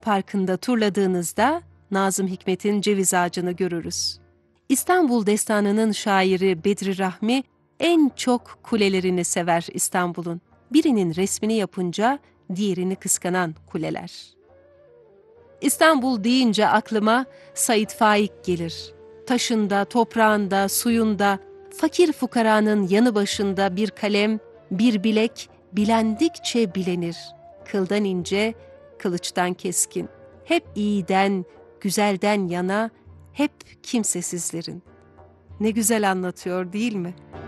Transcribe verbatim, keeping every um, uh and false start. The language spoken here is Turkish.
Parkında turladığınızda Nazım Hikmet'in ceviz ağacını görürüz. İstanbul Destanı'nın şairi Bedri Rahmi en çok kulelerini sever İstanbul'un. Birinin resmini yapınca diğerini kıskanan kuleler. İstanbul deyince aklıma Sait Faik gelir. Taşında, toprağında, suyunda, fakir fukaranın yanı başında bir kalem, bir bilek bilendikçe bilenir. Kıldan ince, kılıçtan keskin. Hep iyiden, güzelden yana, hep kimsesizlerin. Ne güzel anlatıyor değil mi?